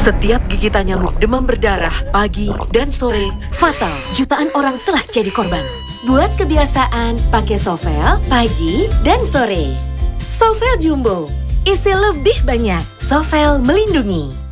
Setiap gigitan nyamuk demam berdarah pagi dan sore fatal. Jutaan orang telah jadi korban. Buat kebiasaan pakai Sovel pagi dan sore. Sovel Jumbo, isi lebih banyak. Sovel melindungi.